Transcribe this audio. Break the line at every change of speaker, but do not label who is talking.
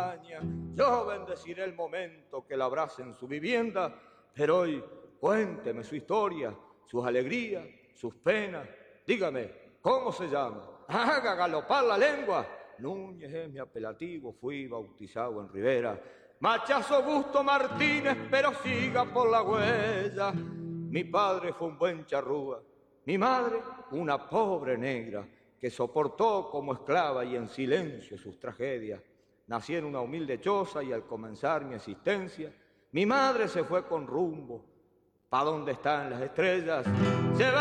montaña. Yo bendeciré el momento que la abrace en su vivienda, pero hoy cuénteme su historia, sus alegrías, sus penas. Dígame, ¿cómo se llama? Haga galopar la lengua. Núñez es mi apelativo, fui bautizado en Rivera. Machazo Augusto Martínez, pero siga por la huella. Mi padre fue un buen charrúa, mi madre una pobre negra que soportó como esclava y en silencio sus tragedias. Nací en una humilde choza y al comenzar mi existencia, mi madre se fue con rumbo pa' donde están las estrellas.